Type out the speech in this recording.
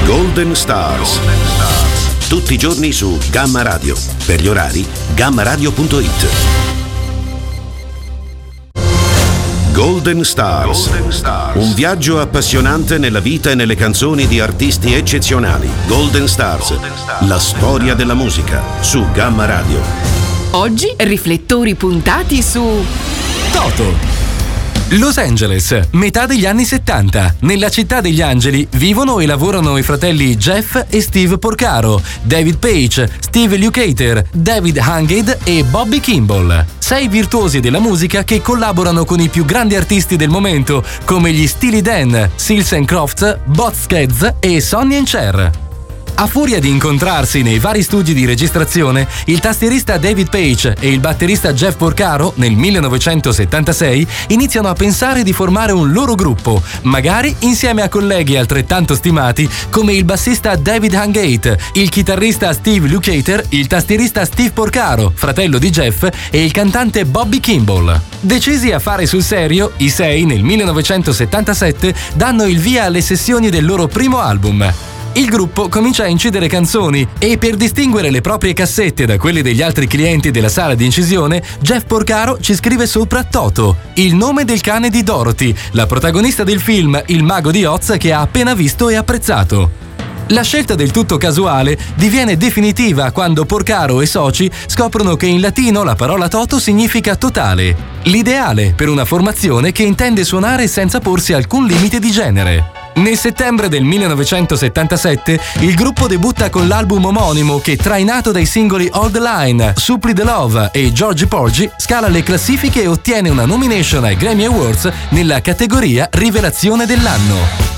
Golden Stars. Tutti i giorni su Gamma Radio. Per gli orari, gammaradio.it. Golden Stars. Un viaggio appassionante nella vita e nelle canzoni di artisti eccezionali. Golden Stars. La storia della musica su Gamma Radio. Oggi riflettori puntati su Toto. Los Angeles, metà degli anni 70. Nella città degli angeli vivono e lavorano i fratelli Jeff e Steve Porcaro, David Paich, Steve Lukather, David Hungate e Bobby Kimball. 6 virtuosi della musica che collaborano con i più grandi artisti del momento, come gli Steely Dan, Seals & Crofts, Boz Scaggs e Sonny & Cher. A furia di incontrarsi nei vari studi di registrazione, il tastierista David Paich e il batterista Jeff Porcaro, nel 1976, iniziano a pensare di formare un loro gruppo, magari insieme a colleghi altrettanto stimati come il bassista David Hungate, il chitarrista Steve Lukather, il tastierista Steve Porcaro, fratello di Jeff, e il cantante Bobby Kimball. Decisi a fare sul serio, i 6 nel 1977 danno il via alle sessioni del loro primo album. Il gruppo comincia a incidere canzoni e, per distinguere le proprie cassette da quelle degli altri clienti della sala di incisione, Jeff Porcaro ci scrive sopra Toto, il nome del cane di Dorothy, la protagonista del film Il Mago di Oz che ha appena visto e apprezzato. La scelta del tutto casuale diviene definitiva quando Porcaro e soci scoprono che in latino la parola Toto significa totale, l'ideale per una formazione che intende suonare senza porsi alcun limite di genere. Nel settembre del 1977 il gruppo debutta con l'album omonimo che, trainato dai singoli Hold the Line, Supply the Love e Georgie Porgy, scala le classifiche e ottiene una nomination ai Grammy Awards nella categoria Rivelazione dell'anno.